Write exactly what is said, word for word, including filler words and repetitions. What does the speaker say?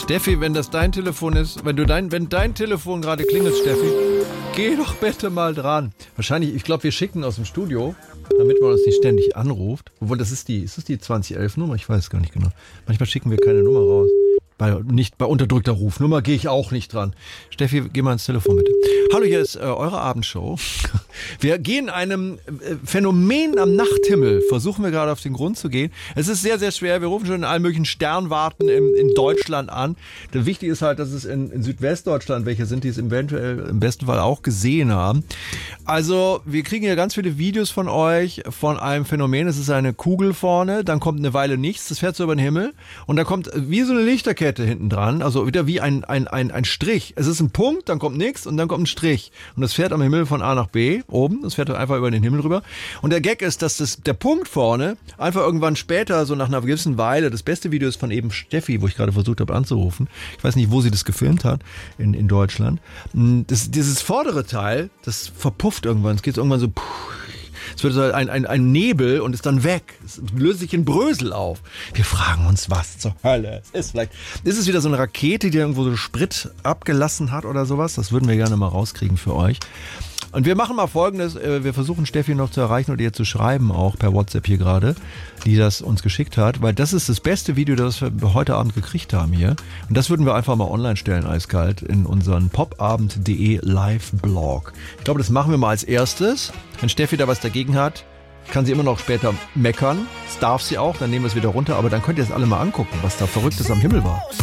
Steffi, wenn das dein Telefon ist, wenn du dein, wenn dein Telefon gerade klingelt, Steffi, geh doch bitte mal dran. Wahrscheinlich, ich glaube, wir schicken aus dem Studio, damit man uns nicht ständig anruft. Obwohl, das ist die, ist das die zwanzig elf Nummer? Ich weiß es gar nicht genau. Manchmal schicken wir keine Nummer raus. Bei, nicht bei unterdrückter Rufnummer gehe ich auch nicht dran. Steffi, geh mal ins Telefon bitte. Hallo, hier ist äh, eure Abendshow. Wir gehen einem äh, Phänomen am Nachthimmel, versuchen wir gerade auf den Grund zu gehen. Es ist sehr, sehr schwer. Wir rufen schon in allen möglichen Sternwarten in, in Deutschland an. Denn wichtig ist halt, dass es in, in Südwestdeutschland welche sind, die es eventuell im besten Fall auch gesehen haben. Also, wir kriegen ja ganz viele Videos von euch von einem Phänomen. Es ist eine Kugel vorne, dann kommt eine Weile nichts, das fährt so über den Himmel und dann kommt wie so eine Lichterkette hinten dran, also wieder wie ein, ein, ein, ein Strich. Es ist ein Punkt, dann kommt nichts und dann kommt ein Strich. Und das fährt am Himmel von A nach B, oben, das fährt einfach über den Himmel rüber. Und der Gag ist, dass das, der Punkt vorne einfach irgendwann später, so nach einer gewissen Weile, das beste Video ist von eben Steffi, wo ich gerade versucht habe anzurufen. Ich weiß nicht, wo sie das gefilmt hat, in, in Deutschland. Das, dieses vordere Teil, das verpufft irgendwann, es geht irgendwann so, puh, es wird so ein, ein, ein Nebel und ist dann weg. Es löst sich in Brösel auf. Wir fragen uns, was zur Hölle es ist. Vielleicht ist es wieder so eine Rakete, die irgendwo so Sprit abgelassen hat oder sowas. Das würden wir gerne mal rauskriegen für euch. Und wir machen mal Folgendes. Wir versuchen Steffi noch zu erreichen und ihr zu schreiben, auch per WhatsApp hier gerade, die das uns geschickt hat. Weil das ist das beste Video, das wir heute Abend gekriegt haben hier. Und das würden wir einfach mal online stellen, eiskalt, in unseren popabend punkt de Live-Blog. Ich glaube, das machen wir mal als erstes. Wenn Steffi da was dagegen hat, kann sie immer noch später meckern. Das darf sie auch, dann nehmen wir es wieder runter. Aber dann könnt ihr es alle mal angucken, was da Verrücktes am Himmel war.